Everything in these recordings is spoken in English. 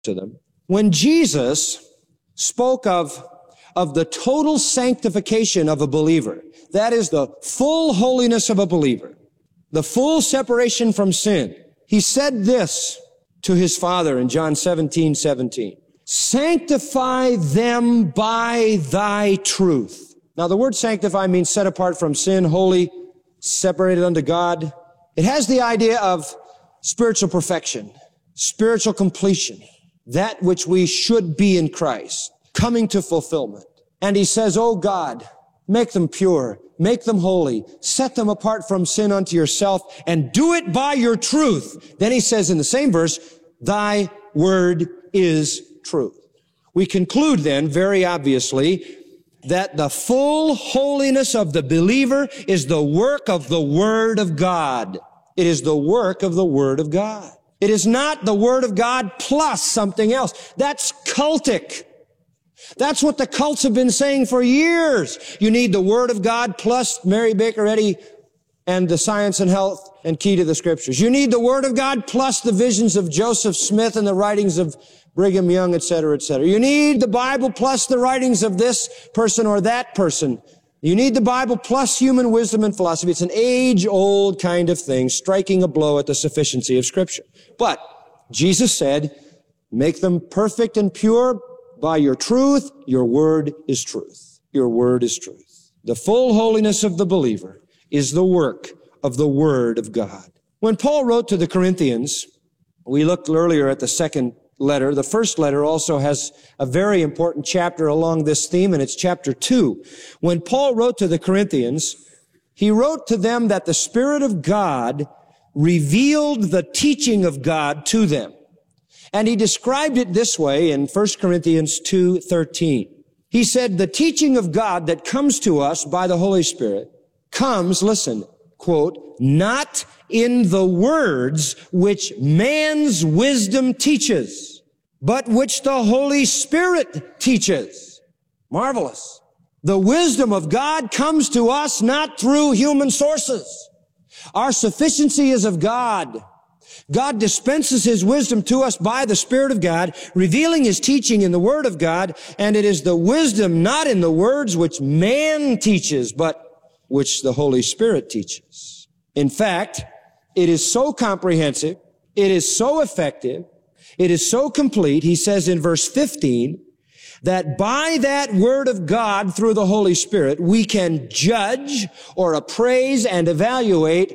to them. When Jesus spoke of the total sanctification of a believer, that is the full holiness of a believer, the full separation from sin, he said this to his Father in John 17:17. Sanctify them by thy truth. Now the word sanctify means set apart from sin, holy, separated unto God. It has the idea of spiritual perfection, spiritual completion, that which we should be in Christ, coming to fulfillment. And he says, oh God, make them pure, make them holy, set them apart from sin unto yourself, and do it by your truth. Then he says in the same verse, thy word is truth. We conclude then, very obviously, that the full holiness of the believer is the work of the Word of God. It is the work of the Word of God. It is not the Word of God plus something else. That's cultic. That's what the cults have been saying for years. You need the Word of God plus Mary Baker Eddy and the Science and Health and Key to the Scriptures. You need the Word of God plus the visions of Joseph Smith and the writings of Brigham Young, etc., etc. You need the Bible plus the writings of this person or that person. You need the Bible plus human wisdom and philosophy. It's an age-old kind of thing, striking a blow at the sufficiency of Scripture. But Jesus said, make them perfect and pure by your truth. Your word is truth. Your word is truth. The full holiness of the believer is the work of the Word of God. When Paul wrote to the Corinthians, we looked earlier at the second letter. The first letter also has a very important chapter along this theme, and it's chapter 2. When Paul wrote to the Corinthians, he wrote to them that the Spirit of God revealed the teaching of God to them. And he described it this way in 1 Corinthians 2:13. He said, the teaching of God that comes to us by the Holy Spirit comes, listen, quote, not in the words which man's wisdom teaches, but which the Holy Spirit teaches. Marvelous. The wisdom of God comes to us not through human sources. Our sufficiency is of God. God dispenses His wisdom to us by the Spirit of God, revealing His teaching in the Word of God, and it is the wisdom not in the words which man teaches, but which the Holy Spirit teaches. In fact, it is so comprehensive, it is so effective, it is so complete, he says in verse 15, that by that Word of God through the Holy Spirit, we can judge or appraise and evaluate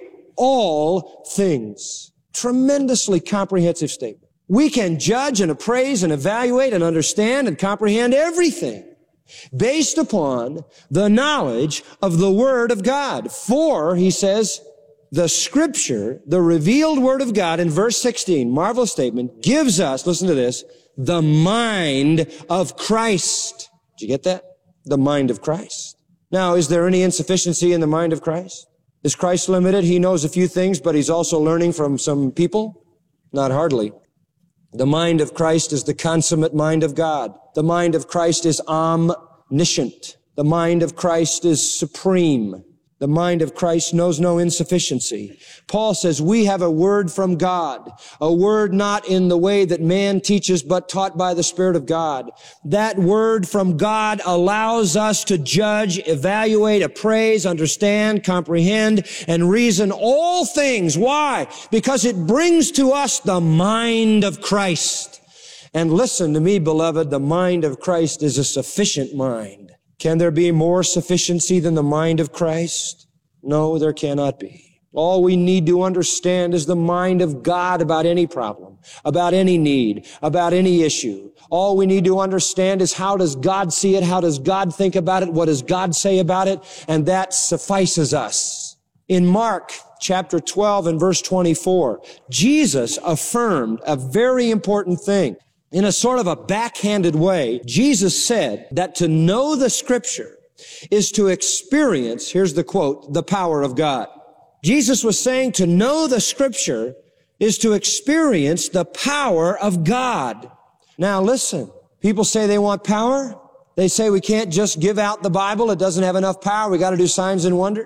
all things. Tremendously comprehensive statement. We can judge and appraise and evaluate and understand and comprehend everything based upon the knowledge of the Word of God. For, he says, the Scripture, the revealed Word of God in verse 16, marvelous statement, gives us, listen to this, the mind of Christ. Did you get that? The mind of Christ. Now, is there any insufficiency in the mind of Christ? Is Christ limited? He knows a few things, but He's also learning from some people? Not hardly. The mind of Christ is the consummate mind of God. The mind of Christ is omniscient. The mind of Christ is supreme. The mind of Christ knows no insufficiency. Paul says we have a word from God, a word not in the way that man teaches, but taught by the Spirit of God. That word from God allows us to judge, evaluate, appraise, understand, comprehend, and reason all things. Why? Because it brings to us the mind of Christ. And listen to me, beloved, the mind of Christ is a sufficient mind. Can there be more sufficiency than the mind of Christ? No, there cannot be. All we need to understand is the mind of God about any problem, about any need, about any issue. All we need to understand is how does God see it? How does God think about it? What does God say about it? And that suffices us. In Mark chapter 12 and verse 24, Jesus affirmed a very important thing. In a sort of a backhanded way, Jesus said that to know the Scripture is to experience, here's the quote, the power of God. Jesus was saying to know the Scripture is to experience the power of God. Now listen, people say they want power. They say we can't just give out the Bible. It doesn't have enough power. We got to do signs and wonders.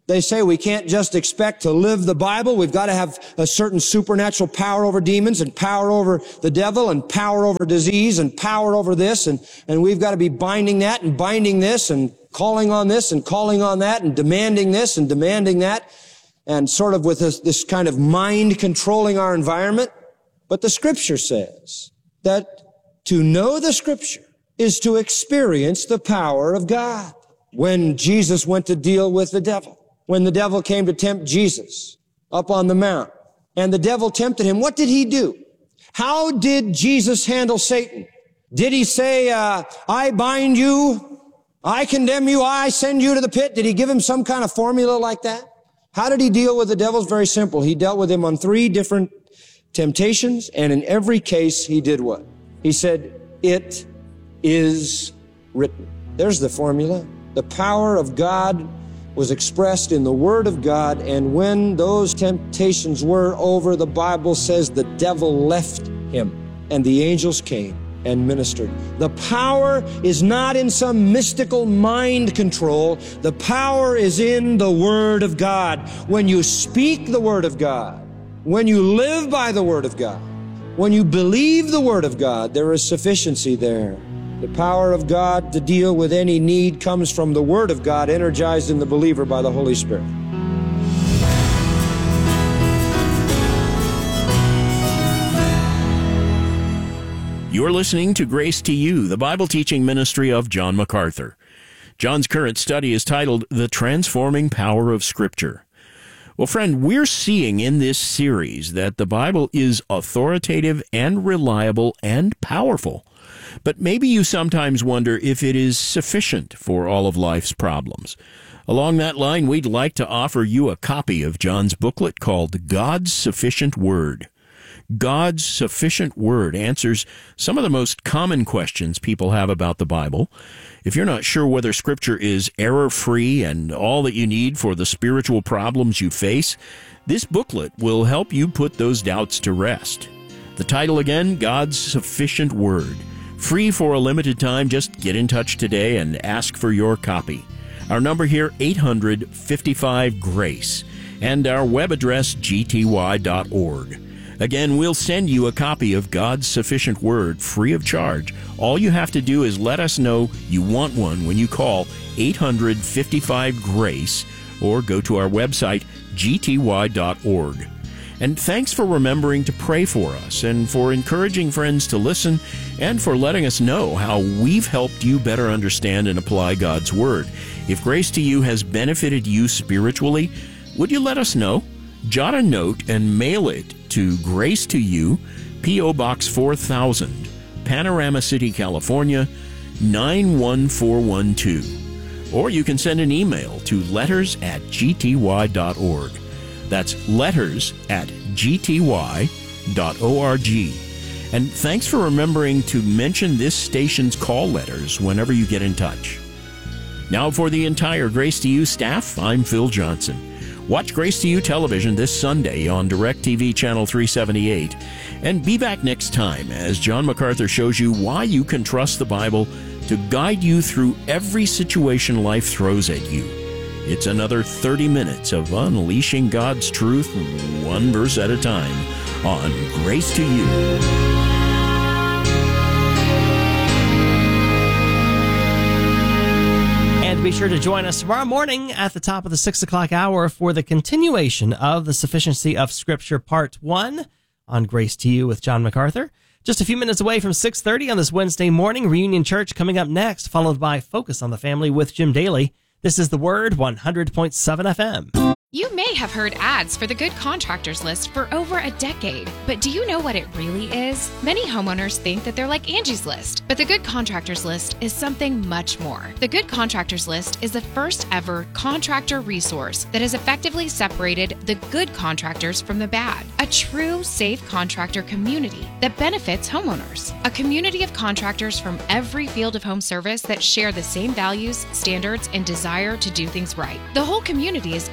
They say we can't just expect to live the Bible. We've got to have a certain supernatural power over demons and power over the devil and power over disease and power over this. And we've got to be binding that and binding this and calling on this and calling on that and demanding this and demanding that. And sort of with this kind of mind controlling our environment. But the Scripture says that to know the Scripture is to experience the power of God. When Jesus went to deal with the devil, when the devil came to tempt Jesus up on the mount, and the devil tempted him, what did he do? How did Jesus handle Satan? Did he say, I bind you, I condemn you, I send you to the pit? Did he give him some kind of formula like that? How did he deal with the devil? It's very simple. He dealt with him on 3 different temptations, and in every case, he did what? He said, it is written. There's the formula. The power of God was expressed in the Word of God, and when those temptations were over, the Bible says the devil left him, and the angels came and ministered. The power is not in some mystical mind control. The power is in the Word of God. When you speak the Word of God, when you live by the Word of God, when you believe the Word of God, there is sufficiency there. The power of God to deal with any need comes from the Word of God energized in the believer by the Holy Spirit. You're listening to Grace to You, the Bible teaching ministry of John MacArthur. John's current study is titled The Transforming Power of Scripture. Well, friend, we're seeing in this series that the Bible is authoritative and reliable and powerful. But maybe you sometimes wonder if it is sufficient for all of life's problems. Along that line, we'd like to offer you a copy of John's booklet called God's Sufficient Word. God's Sufficient Word answers some of the most common questions people have about the Bible. If you're not sure whether Scripture is error-free and all that you need for the spiritual problems you face, this booklet will help you put those doubts to rest. The title again, God's Sufficient Word. Free for a limited time. Just get in touch today and ask for your copy. Our number here, 800-55-GRACE, and our web address, gty.org. Again, we'll send you a copy of God's Sufficient Word free of charge. All you have to do is let us know you want one when you call 800-55-GRACE or go to our website, gty.org. And thanks for remembering to pray for us and for encouraging friends to listen and for letting us know how we've helped you better understand and apply God's Word. If Grace to You has benefited you spiritually, would you let us know? Jot a note and mail it to Grace to You, P.O. Box 4000, Panorama City, California, 91412. Or you can send an email to letters@gty.org. That's letters@gty.org. And thanks for remembering to mention this station's call letters whenever you get in touch. Now for the entire Grace to You staff, I'm Phil Johnson. Watch Grace to You television this Sunday on DirecTV Channel 378. And be back next time as John MacArthur shows you why you can trust the Bible to guide you through every situation life throws at you. It's another 30 minutes of unleashing God's truth, one verse at a time, on Grace to You. And be sure to join us tomorrow morning at the top of the 6 o'clock hour for the continuation of The Sufficiency of Scripture Part 1 on Grace to You with John MacArthur. Just a few minutes away from 6:30 on this Wednesday morning, Reunion Church coming up next, followed by Focus on the Family with Jim Daly. This is The Word, 100.7 FM. You may have heard ads for the Good Contractors List for over a decade, but do you know what it really is? Many homeowners think that they're like Angie's List, but the Good Contractors List is something much more. The Good Contractors List is the first ever contractor resource that has effectively separated the good contractors from the bad. A true safe contractor community that benefits homeowners. A community of contractors from every field of home service that share the same values, standards, and desire to do things right. The whole community is governed by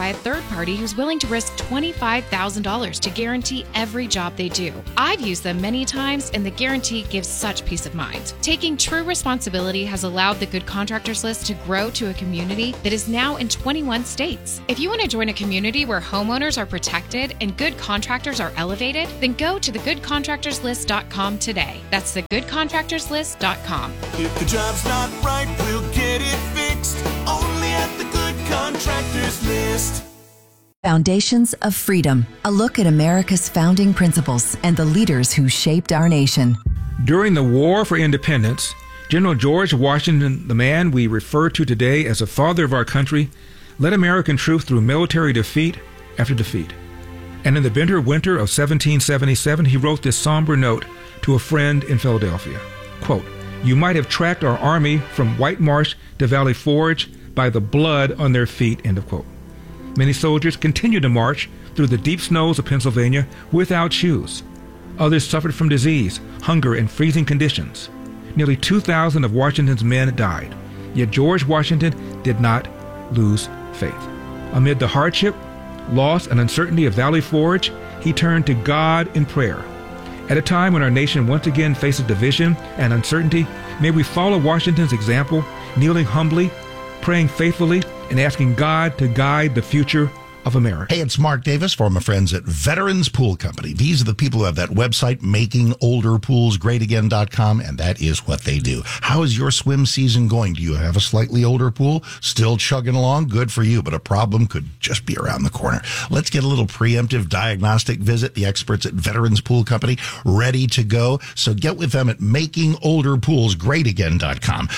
by a third party who's willing to risk $25,000 to guarantee every job they do. I've used them many times, and the guarantee gives such peace of mind. Taking true responsibility has allowed the Good Contractors List to grow to a community that is now in 21 states. If you want to join a community where homeowners are protected and good contractors are elevated, then go to thegoodcontractorslist.com today. That's thegoodcontractorslist.com. If the job's not right, we'll get it fixed. Only at the Good Contractors List. Foundations of Freedom, a look at America's founding principles and the leaders who shaped our nation. During the War for Independence, General George Washington, the man we refer to today as the father of our country, led American troops through military defeat after defeat. And in the bitter winter of 1777, he wrote this somber note to a friend in Philadelphia. Quote, "You might have tracked our army from White Marsh to Valley Forge by the blood on their feet," end of quote. Many soldiers continued to march through the deep snows of Pennsylvania without shoes. Others suffered from disease, hunger, and freezing conditions. Nearly 2,000 of Washington's men died. Yet George Washington did not lose faith. Amid the hardship, loss, and uncertainty of Valley Forge, he turned to God in prayer. At a time when our nation once again faces division and uncertainty, may we follow Washington's example, kneeling humbly, praying faithfully, and asking God to guide the future of America. Hey, it's Mark Davis for my friends at Veterans Pool Company. These are the people who have that website, MakingOlderPoolsGreatAgain.com, and that is what they do. How is your swim season going? Do you have a slightly older pool? Still chugging along? Good for you, but a problem could just be around the corner. Let's get a little preemptive diagnostic visit. The experts at Veterans Pool Company ready to go. So get with them at MakingOlderPoolsGreatAgain.com,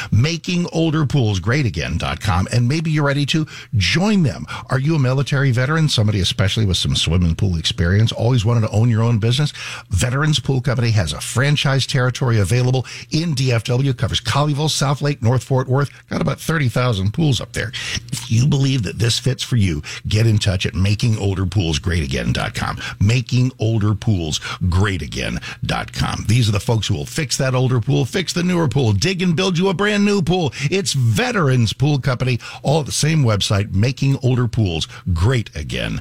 MakingOlderPoolsGreatAgain.com, and maybe you're ready to join them. Are you a military veteran, somebody especially with some swimming pool experience, always wanted to own your own business? Veterans Pool Company has a franchise territory available in DFW, covers Colleyville, South Lake, North Fort Worth, got about 30,000 pools up there. If you believe that this fits for you, get in touch at MakingOlderPoolsGreatAgain.com, MakingOlderPoolsGreatAgain.com. These are the folks who will fix that older pool, fix the newer pool, dig and build you a brand new pool. It's Veterans Pool Company, all at the same website, MakingOlderPoolsGreatAgain.com.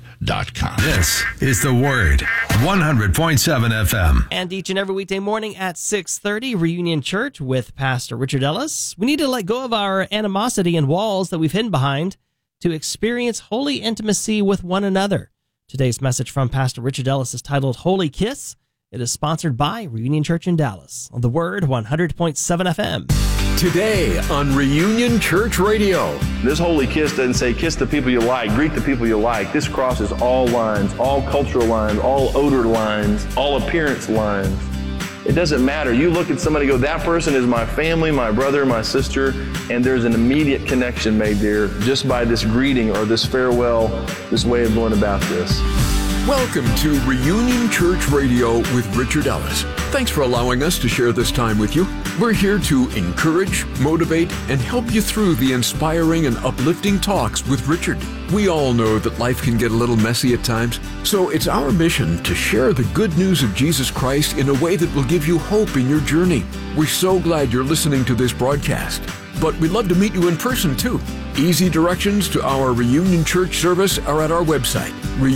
This is The Word, 100.7 FM. And each and every weekday morning at 6:30, Reunion Church with Pastor Richard Ellis. We need to let go of our animosity and walls that we've hidden behind to experience holy intimacy with one another. Today's message from Pastor Richard Ellis is titled Holy Kiss. It is sponsored by Reunion Church in Dallas on The Word, 100.7 FM. Today on Reunion Church Radio. This holy kiss doesn't say kiss the people you like, greet the people you like. This crosses all lines, all cultural lines, all odor lines, all appearance lines. It doesn't matter. You look at somebody and go, that person is my family, my brother, my sister, and there's an immediate connection made there just by this greeting or this farewell, this way of going about this. Welcome to Reunion Church Radio with Richard Ellis. Thanks for allowing us to share this time with you. We're here to encourage, motivate, and help you through the inspiring and uplifting talks with Richard. We all know that life can get a little messy at times, so it's our mission to share the good news of Jesus Christ in a way that will give you hope in your journey. We're so glad you're listening to this broadcast, but we'd love to meet you in person too. Easy directions to our Reunion Church service are at our website,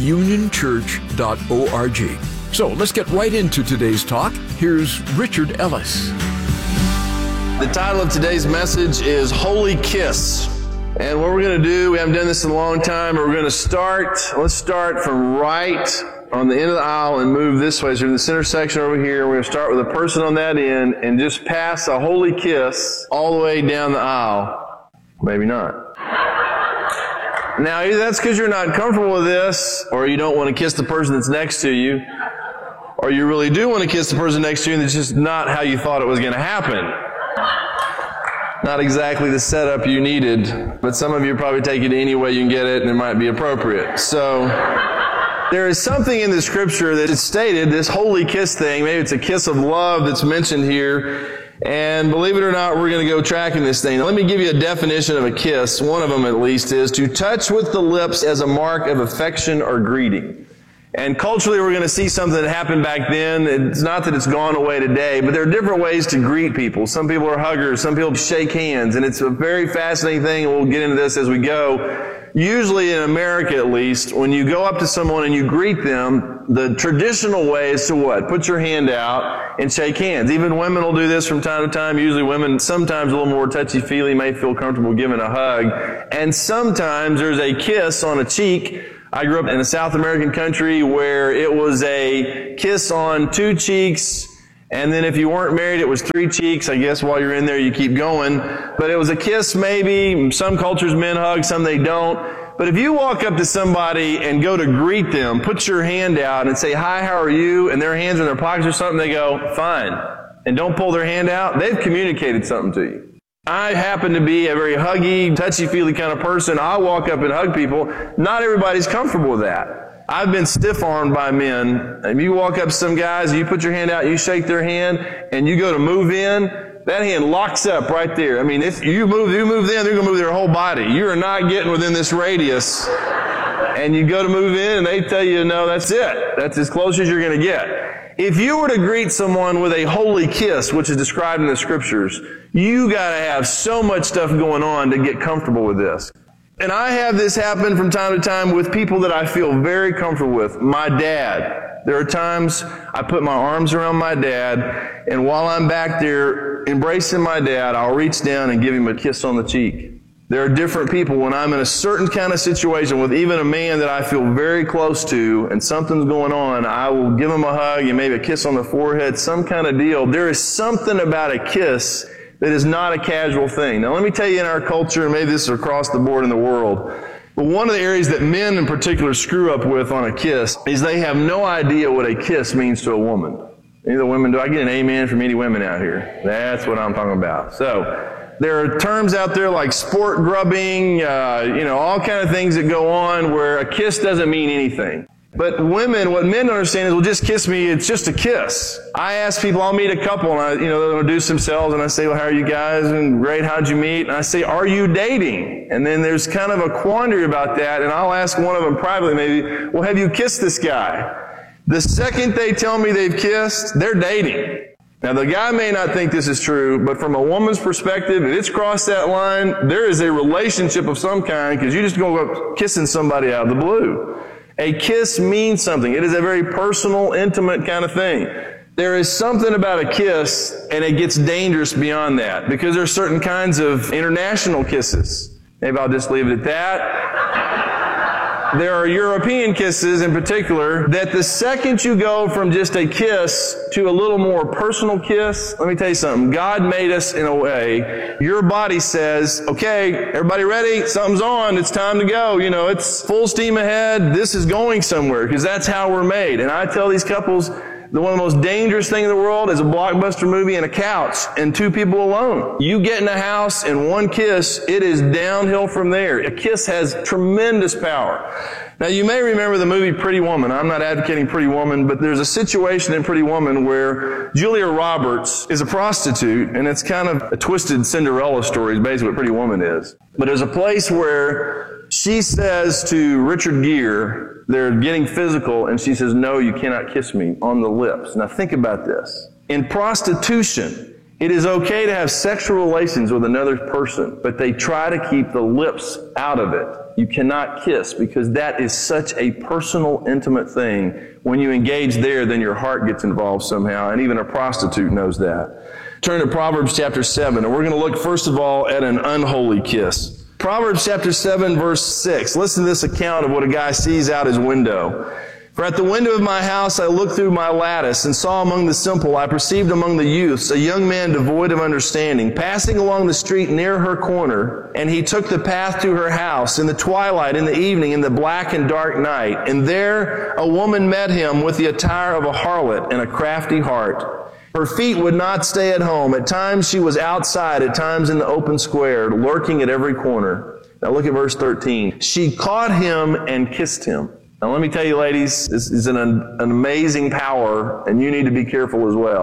reunionchurch.org. So let's get right into today's talk. Here's Richard Ellis. The title of today's message is Holy Kiss. And what we're going to do, we haven't done this in a long time, but we're going to let's start from right on the end of the aisle and move this way. So in the center section over here, we're going to start with a person on that end and just pass a holy kiss all the way down the aisle. Maybe not. Now, either that's because you're not comfortable with this, or you don't want to kiss the person that's next to you, or you really do want to kiss the person next to you and it's just not how you thought it was going to happen. Not exactly the setup you needed, but some of you probably take it any way you can get it and it might be appropriate. So there is something in the scripture that is stated, this holy kiss thing, maybe it's a kiss of love that's mentioned here. And believe it or not, we're going to go tracking this thing. Now, let me give you a definition of a kiss. One of them, at least, is to touch with the lips as a mark of affection or greeting. And culturally, we're going to see something that happened back then. It's not that it's gone away today, but there are different ways to greet people. Some people are huggers. Some people shake hands. And it's a very fascinating thing, and we'll get into this as we go. Usually in America, at least, when you go up to someone and you greet them, the traditional way is to what? Put your hand out and shake hands. Even women will do this from time to time. Usually women, sometimes a little more touchy-feely, may feel comfortable giving a hug. And sometimes there's a kiss on a cheek. I grew up in a South American country where it was a kiss on 2 cheeks, and then if you weren't married, it was 3 cheeks. I guess while you're in there, you keep going. But it was a kiss maybe. Some cultures men hug, some they don't. But if you walk up to somebody and go to greet them, put your hand out and say, "Hi, how are you?" and their hands are in their pockets or something, they go, "Fine." And don't pull their hand out. They've communicated something to you. I happen to be a very huggy, touchy-feely kind of person. I walk up and hug people. Not everybody's comfortable with that. I've been stiff-armed by men. If you walk up to some guys, you put your hand out, you shake their hand, and you go to move in, that hand locks up right there. I mean, if you move them, they're going to move their whole body. You are not getting within this radius. And you go to move in, and they tell you, no, that's it. That's as close as you're going to get. If you were to greet someone with a holy kiss, which is described in the Scriptures, you got to have so much stuff going on to get comfortable with this. And I have this happen from time to time with people that I feel very comfortable with. My dad. There are times I put my arms around my dad, and while I'm back there embracing my dad, I'll reach down and give him a kiss on the cheek. There are different people when I'm in a certain kind of situation with even a man that I feel very close to and something's going on, I will give him a hug and maybe a kiss on the forehead, some kind of deal. There is something about a kiss that is not a casual thing. Now let me tell you, in our culture, and maybe this is across the board in the world, but one of the areas that men in particular screw up with on a kiss is they have no idea what a kiss means to a woman. Any of the women, do I get an amen from any women out here? That's what I'm talking about. So, there are terms out there like sport grubbing, all kind of things that go on where a kiss doesn't mean anything. But women, what men understand is, well, just kiss me, it's just a kiss. I ask people, I'll meet a couple, and they'll introduce themselves, and I say, well, how are you guys? And great, how'd you meet? And I say, are you dating? And then there's kind of a quandary about that, and I'll ask one of them privately maybe, well, have you kissed this guy? The second they tell me they've kissed, they're dating. Now, the guy may not think this is true, but from a woman's perspective, if it's crossed that line, there is a relationship of some kind, because you just go up kissing somebody out of the blue. A kiss means something. It is a very personal, intimate kind of thing. There is something about a kiss, and it gets dangerous beyond that, because there are certain kinds of international kisses. Maybe I'll just leave it at that. There are European kisses in particular that the second you go from just a kiss to a little more personal kiss, let me tell you something. God made us in a way, your body says, okay, everybody ready? Something's on. It's time to go. It's full steam ahead. This is going somewhere, because that's how we're made. And I tell these couples, one of the most dangerous things in the world is a blockbuster movie and a couch and 2 people alone. You get in a house and one kiss, it is downhill from there. A kiss has tremendous power. Now, you may remember the movie Pretty Woman. I'm not advocating Pretty Woman, but there's a situation in Pretty Woman where Julia Roberts is a prostitute, and it's kind of a twisted Cinderella story, is basically what Pretty Woman is. But there's a place where she says to Richard Gere, they're getting physical, and she says, no, you cannot kiss me on the lips. Now think about this. In prostitution, it is okay to have sexual relations with another person, but they try to keep the lips out of it. You cannot kiss, because that is such a personal, intimate thing. When you engage there, then your heart gets involved somehow, and even a prostitute knows that. Turn to Proverbs chapter 7, and we're going to look first of all at an unholy kiss. Proverbs chapter 7, verse 6. Listen to this account of what a guy sees out his window. For at the window of my house I looked through my lattice, and saw among the simple, I perceived among the youths, a young man devoid of understanding, passing along the street near her corner, and he took the path to her house in the twilight, in the evening, in the black and dark night. And there a woman met him with the attire of a harlot and a crafty heart. Her feet would not stay at home. At times she was outside, at times in the open square, lurking at every corner. Now look at verse 13. She caught him and kissed him. Now let me tell you, ladies, this is an amazing power, and you need to be careful as well.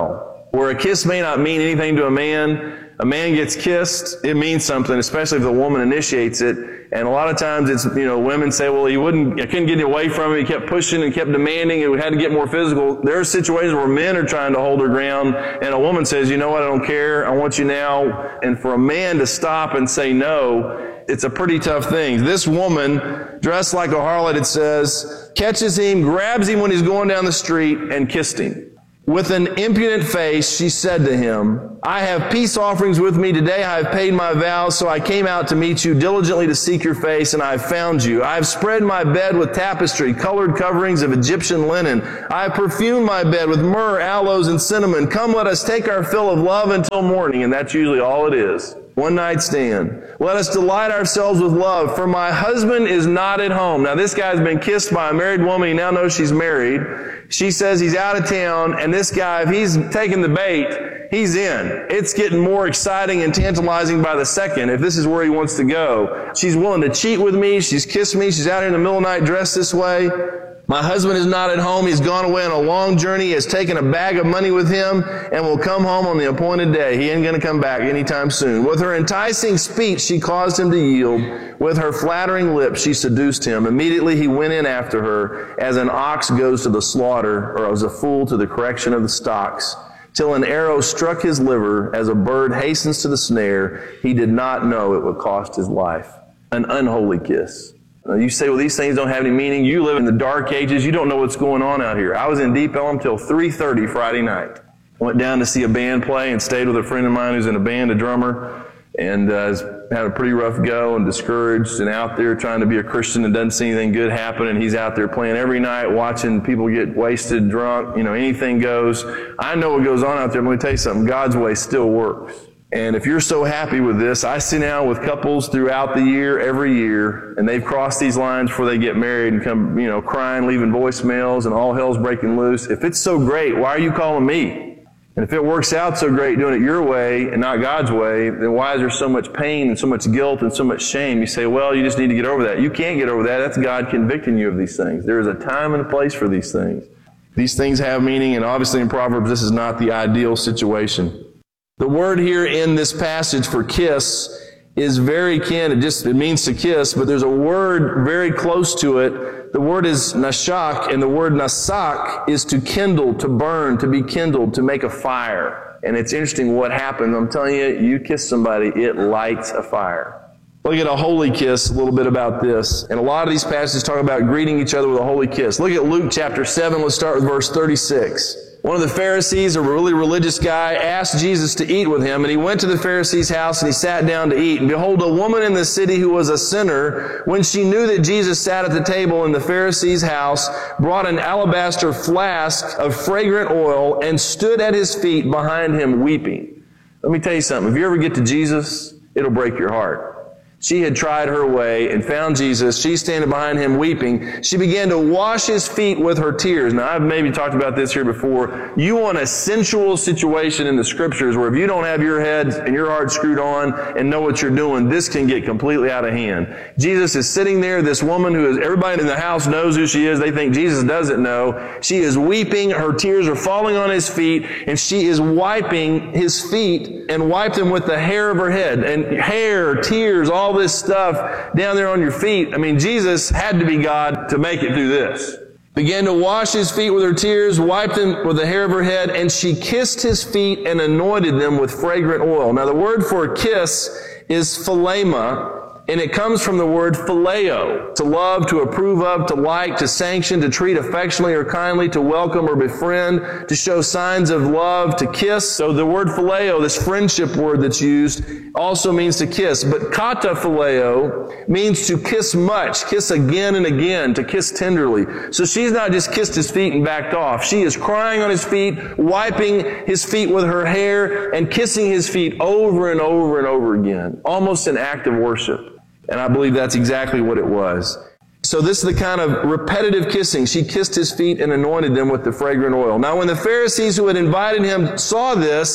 Where a kiss may not mean anything to a man gets kissed, it means something, especially if the woman initiates it. And a lot of times it's, women say, well, I couldn't get away from him. He kept pushing and kept demanding. It had to get more physical. There are situations where men are trying to hold their ground, and a woman says, you know what, I don't care. I want you now. And for a man to stop and say no, it's a pretty tough thing. This woman, dressed like a harlot, it says, catches him, grabs him when he's going down the street, and kissed him. With an impudent face, she said to him, I have peace offerings with me today. I have paid my vows, so I came out to meet you diligently to seek your face, and I have found you. I have spread my bed with tapestry, colored coverings of Egyptian linen. I have perfumed my bed with myrrh, aloes, and cinnamon. Come, let us take our fill of love until morning, and that's usually all it is. One night stand. Let us delight ourselves with love, for my husband is not at home. Now this guy's been kissed by a married woman. He now knows she's married. She says he's out of town, and this guy, if he's taking the bait, he's in. It's getting more exciting and tantalizing by the second if this is where he wants to go. She's willing to cheat with me. She's kissed me. She's out here in the middle of the night dressed this way. My husband is not at home. He's gone away on a long journey. He has taken a bag of money with him and will come home on the appointed day. He ain't going to come back anytime soon. With her enticing speech, she caused him to yield. With her flattering lips, she seduced him. Immediately he went in after her, as an ox goes to the slaughter, or as a fool to the correction of the stocks, till an arrow struck his liver, as a bird hastens to the snare. He did not know it would cost his life. An unholy kiss. You say, well, these things don't have any meaning. You live in the dark ages. You don't know what's going on out here. I was in Deep Ellum till 3:30 Friday night. Went down to see a band play and stayed with a friend of mine who's in a band, a drummer, and had a pretty rough go and discouraged and out there trying to be a Christian and doesn't see anything good happen. And he's out there playing every night, watching people get wasted, drunk, anything goes. I know what goes on out there. Let me tell you something. God's way still works. And if you're so happy with this, I sit down with couples throughout the year, every year, and they've crossed these lines before they get married and come, crying, leaving voicemails, and all hell's breaking loose. If it's so great, why are you calling me? And if it works out so great doing it your way and not God's way, then why is there so much pain and so much guilt and so much shame? You say, well, you just need to get over that. You can't get over that. That's God convicting you of these things. There is a time and a place for these things. These things have meaning, and obviously in Proverbs, this is not the ideal situation. The word here in this passage for kiss is very akin. It means to kiss, but there's a word very close to it. The word is nashak, and the word nasak is to kindle, to burn, to be kindled, to make a fire. And it's interesting what happens. I'm telling you, you kiss somebody, it lights a fire. Look at a holy kiss, a little bit about this. And a lot of these passages talk about greeting each other with a holy kiss. Look at Luke chapter 7. Let's start with verse 36. One of the Pharisees, a really religious guy, asked Jesus to eat with him, and he went to the Pharisee's house and he sat down to eat. And behold, a woman in the city who was a sinner, when she knew that Jesus sat at the table in the Pharisee's house, brought an alabaster flask of fragrant oil and stood at his feet behind him weeping. Let me tell you something. If you ever get to Jesus, it'll break your heart. She had tried her way and found Jesus. She's standing behind him weeping. She began to wash his feet with her tears. Now, I've maybe talked about this here before. You want a sensual situation in the Scriptures where if you don't have your head and your heart screwed on and know what you're doing, this can get completely out of hand. Jesus is sitting there. This woman who is, everybody in the house knows who she is. They think Jesus doesn't know. She is weeping. Her tears are falling on his feet, and she is wiping his feet and wiped them with the hair of her head. And hair, tears, all this stuff down there on your feet. I mean, Jesus had to be God to make it through this. Began to wash his feet with her tears, wiped them with the hair of her head, and she kissed his feet and anointed them with fragrant oil. Now, the word for kiss is philema, and it comes from the word phileo, to love, to approve of, to like, to sanction, to treat affectionately or kindly, to welcome or befriend, to show signs of love, to kiss. So the word phileo, this friendship word that's used, also means to kiss. But kata phileo means to kiss much, kiss again and again, to kiss tenderly. So she's not just kissed his feet and backed off. She is crying on his feet, wiping his feet with her hair, and kissing his feet over and over and over again. Almost an act of worship. And I believe that's exactly what it was. So this is the kind of repetitive kissing. She kissed his feet and anointed them with the fragrant oil. Now when the Pharisees who had invited him saw this,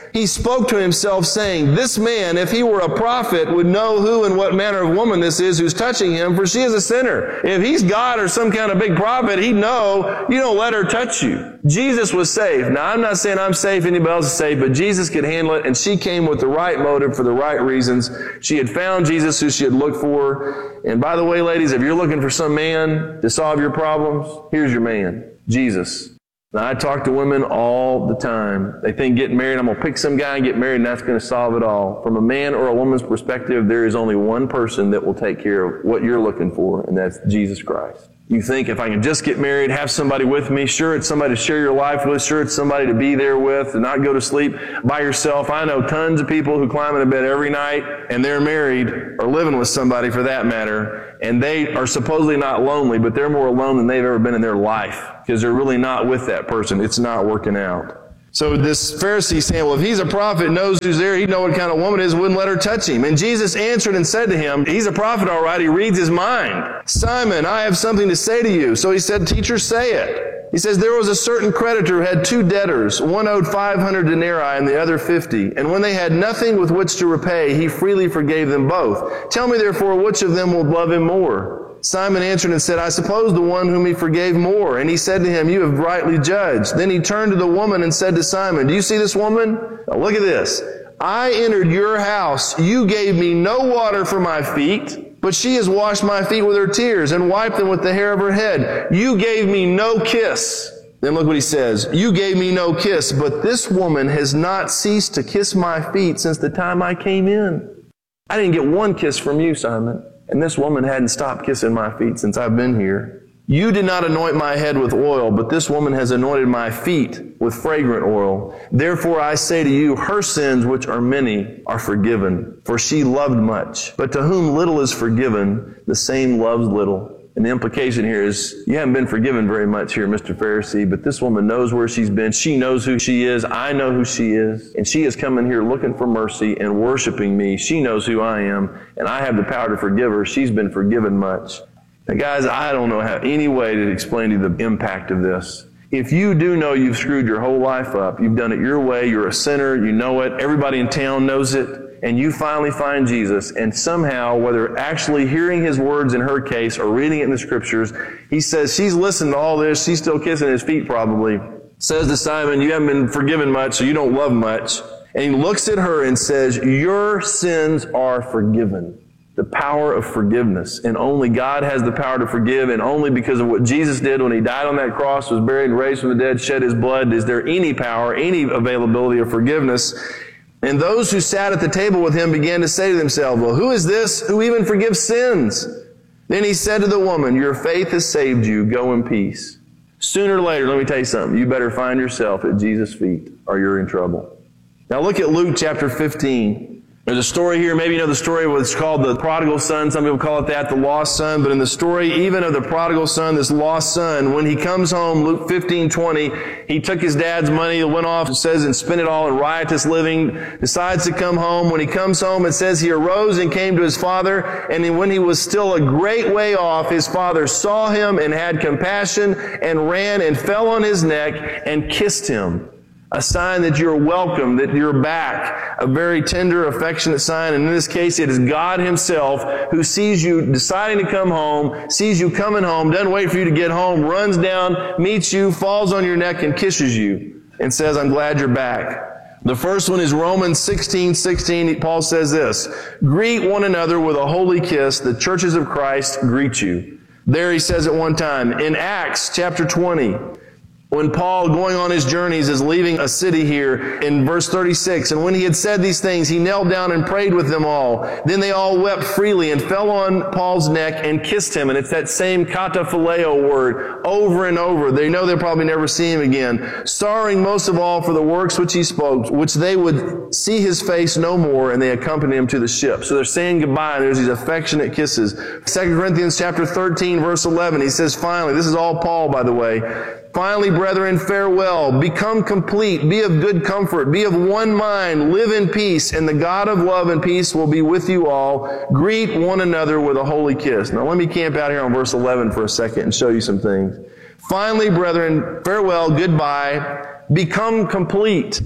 He spoke to himself, saying, this man, if he were a prophet, would know who and what manner of woman this is who's touching him, for she is a sinner. If he's God or some kind of big prophet, he'd know, you don't let her touch you. Jesus was safe. Now, I'm not saying I'm safe, anybody else is safe, but Jesus could handle it, and she came with the right motive for the right reasons. She had found Jesus who she had looked for. And by the way, ladies, if you're looking for some man to solve your problems, here's your man, Jesus. Now, I talk to women all the time. They think getting married, I'm going to pick some guy and get married, and that's going to solve it all. From a man or a woman's perspective, there is only one person that will take care of what you're looking for, and that's Jesus Christ. You think, if I can just get married, have somebody with me, sure, it's somebody to share your life with, sure, it's somebody to be there with, and not go to sleep by yourself. I know tons of people who climb into bed every night, and they're married, or living with somebody for that matter, and they are supposedly not lonely, but they're more alone than they've ever been in their life, because they're really not with that person. It's not working out. So this Pharisee saying, well, if he's a prophet, knows who's there, he'd know what kind of woman it is, wouldn't let her touch him. And Jesus answered and said to him, he's a prophet, all right, he reads his mind. Simon, I have something to say to you. So he said, teacher, say it. He says, there was a certain creditor who had 2 debtors. One owed 500 denarii and the other 50. And when they had nothing with which to repay, he freely forgave them both. Tell me therefore, which of them will love him more? Simon answered and said, I suppose the one whom he forgave more. And he said to him, you have rightly judged. Then he turned to the woman and said to Simon, do you see this woman? Now look at this. I entered your house. You gave me no water for my feet, but she has washed my feet with her tears and wiped them with the hair of her head. You gave me no kiss. Then look what he says. You gave me no kiss, but this woman has not ceased to kiss my feet since the time I came in. I didn't get one kiss from you, Simon. And this woman hadn't stopped kissing my feet since I've been here. You did not anoint my head with oil, but this woman has anointed my feet with fragrant oil. Therefore I say to you, her sins, which are many, are forgiven, for she loved much. But to whom little is forgiven, the same loves little. And the implication here is, you haven't been forgiven very much here, Mr. Pharisee, but this woman knows where she's been. She knows who she is. I know who she is. And she is coming here looking for mercy and worshiping me. She knows who I am, and I have the power to forgive her. She's been forgiven much. Now, guys, I don't know how any way to explain to you the impact of this. If you do know you've screwed your whole life up, you've done it your way, you're a sinner, you know it, everybody in town knows it, and you finally find Jesus, and somehow, whether actually hearing his words in her case or reading it in the scriptures, he says she's listened to all this, she's still kissing his feet probably, says to Simon, you haven't been forgiven much, so you don't love much. And he looks at her and says, your sins are forgiven. The power of forgiveness. And only God has the power to forgive, and only because of what Jesus did when he died on that cross, was buried and raised from the dead, shed his blood, is there any power, any availability of forgiveness. And those who sat at the table with him began to say to themselves, well, who is this who even forgives sins? Then he said to the woman, your faith has saved you. Go in peace. Sooner or later, let me tell you something. You better find yourself at Jesus' feet or you're in trouble. Now look at Luke chapter 15. There's a story here, maybe you know the story, what's called the prodigal son. Some people call it that, the lost son. But in the story, even of the prodigal son, this lost son, when he comes home, Luke 15:20, he took his dad's money, went off, it says, and spent it all in riotous living, decides to come home. When he comes home, it says he arose and came to his father, and then when he was still a great way off, his father saw him and had compassion and ran and fell on his neck and kissed him. A sign that you're welcome, that you're back. A very tender, affectionate sign. And in this case, it is God himself who sees you deciding to come home, sees you coming home, doesn't wait for you to get home, runs down, meets you, falls on your neck and kisses you and says, I'm glad you're back. The first one is Romans 16:16. Paul says this, greet one another with a holy kiss. The churches of Christ greet you. There he says it one time. In Acts chapter 20, when Paul, going on his journeys, is leaving a city here in verse 36, and when he had said these things, he knelt down and prayed with them all. Then they all wept freely and fell on Paul's neck and kissed him. And it's that same kataphileo word over and over. They know they'll probably never see him again. Sorrowing most of all for the works which he spoke, which they would see his face no more, and they accompanied him to the ship. So they're saying goodbye, and there's these affectionate kisses. 2 Corinthians chapter 13, verse 11, he says, finally, this is all Paul, by the way, finally, brethren, farewell. Become complete. Be of good comfort. Be of one mind. Live in peace. And the God of love and peace will be with you all. Greet one another with a holy kiss. Now, let me camp out here on verse 11 for a second and show you some things. Finally, brethren, farewell. Goodbye. Become complete.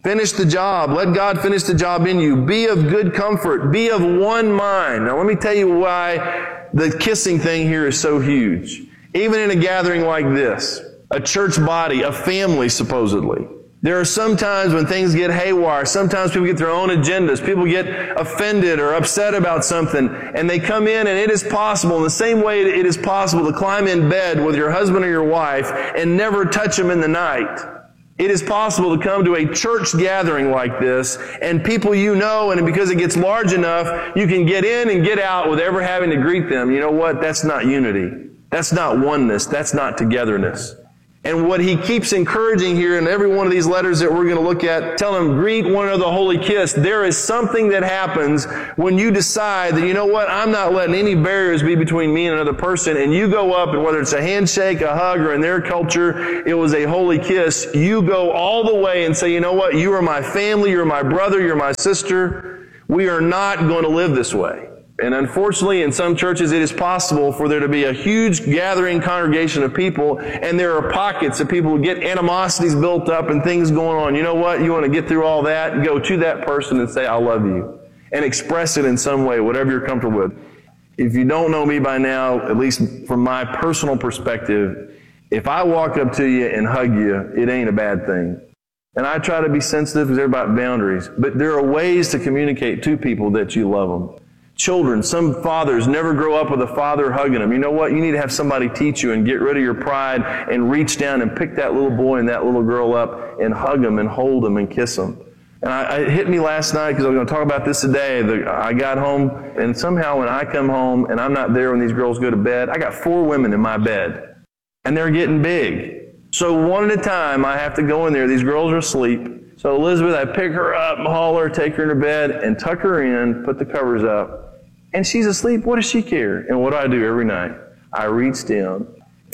Finish the job. Let God finish the job in you. Be of good comfort. Be of one mind. Now let me tell you why the kissing thing here is so huge. Even in a gathering like this, a church body, a family supposedly, there are some times when things get haywire. Sometimes people get their own agendas. People get offended or upset about something, and they come in, and it is possible, in the same way it is possible to climb in bed with your husband or your wife and never touch them in the night. It is possible to come to a church gathering like this, and people you know, and because it gets large enough, you can get in and get out without ever having to greet them. You know what? That's not unity. That's not oneness. That's not togetherness. And what he keeps encouraging here in every one of these letters that we're going to look at, tell them, greet one another, holy kiss. There is something that happens when you decide that, you know what, I'm not letting any barriers be between me and another person, and you go up, and whether it's a handshake, a hug, or in their culture, it was a holy kiss, you go all the way and say, you know what, you are my family, you're my brother, you're my sister. We are not going to live this way. And unfortunately, in some churches, it is possible for there to be a huge gathering congregation of people, and there are pockets of people who get animosities built up and things going on. You know what? You want to get through all that? Go to that person and say, I love you. And express it in some way, whatever you're comfortable with. If you don't know me by now, at least from my personal perspective, if I walk up to you and hug you, it ain't a bad thing. And I try to be sensitive because they're about boundaries. But there are ways to communicate to people that you love them. Children, some fathers never grow up with a father hugging them. You know what? You need to have somebody teach you and get rid of your pride and reach down and pick that little boy and that little girl up and hug them and hold them and kiss them. And it hit me last night because I was going to talk about this today. I got home, and somehow when I come home and I'm not there when these girls go to bed, I got 4 women in my bed. And they're getting big. So one at a time, I have to go in there. These girls are asleep. So Elizabeth, I pick her up, haul her, take her into bed, and tuck her in, put the covers up. And she's asleep. What does she care? And what do I do every night? I reach down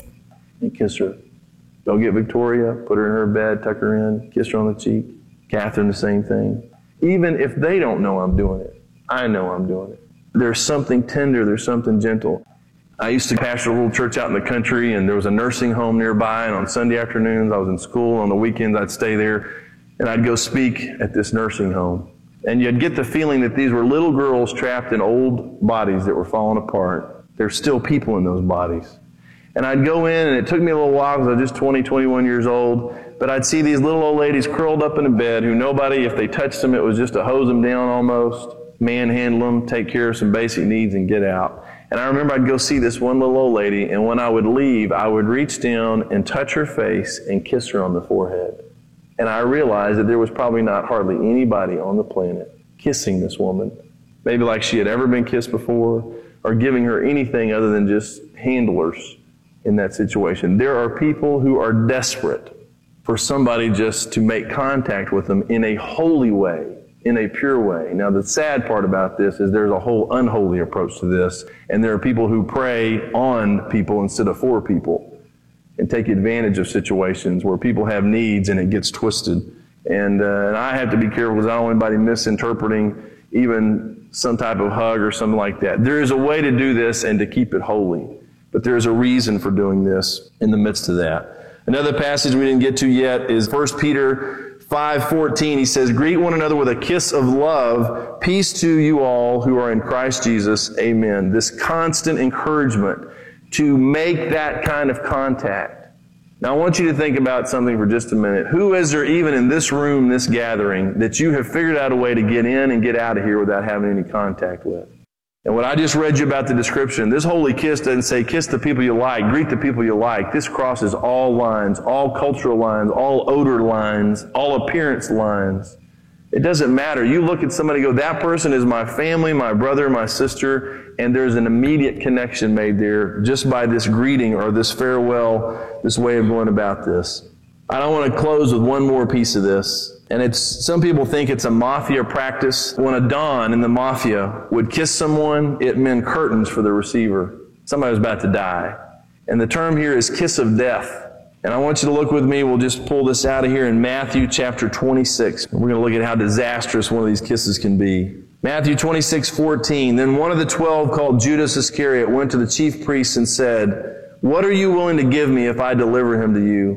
and kiss her. Go get Victoria, put her in her bed, tuck her in, kiss her on the cheek. Catherine, the same thing. Even if they don't know I'm doing it, I know I'm doing it. There's something tender. There's something gentle. I used to pastor a little church out in the country, and there was a nursing home nearby, and on Sunday afternoons I was in school. On the weekends I'd stay there, and I'd go speak at this nursing home. And you'd get the feeling that these were little girls trapped in old bodies that were falling apart. There's still people in those bodies. And I'd go in, and it took me a little while because I was just 20, 21 years old, but I'd see these little old ladies curled up in a bed who nobody, if they touched them, it was just to hose them down almost, manhandle them, take care of some basic needs, and get out. And I remember I'd go see this one little old lady, and when I would leave, I would reach down and touch her face and kiss her on the forehead. And I realized that there was probably not hardly anybody on the planet kissing this woman, maybe like she had ever been kissed before, or giving her anything other than just handlers in that situation. There are people who are desperate for somebody just to make contact with them in a holy way, in a pure way. Now, the sad part about this is there's a whole unholy approach to this, and there are people who prey on people instead of for people, and take advantage of situations where people have needs and it gets twisted. And I have to be careful because I don't want anybody misinterpreting even some type of hug or something like that. There is a way to do this and to keep it holy, but there is a reason for doing this in the midst of that. Another passage we didn't get to yet is 1 Peter 5:14. He says, greet one another with a kiss of love. Peace to you all who are in Christ Jesus. Amen. This constant encouragement to make that kind of contact. Now I want you to think about something for just a minute. Who is there even in this room, this gathering, that you have figured out a way to get in and get out of here without having any contact with? And what I just read you about the description, this holy kiss doesn't say kiss the people you like, greet the people you like. This crosses all lines, all cultural lines, all odor lines, all appearance lines. It doesn't matter. You look at somebody and go, that person is my family, my brother, my sister, and there's an immediate connection made there just by this greeting or this farewell, this way of going about this. I don't want to close with one more piece of this. And it's, some people think it's a mafia practice. When a don in the mafia would kiss someone, it meant curtains for the receiver. Somebody was about to die. And the term here is kiss of death. And I want you to look with me. We'll just pull this out of here in Matthew chapter 26. And we're going to look at how disastrous one of these kisses can be. Matthew 26:14. Then one of the 12, called Judas Iscariot, went to the chief priests and said, what are you willing to give me if I deliver him to you?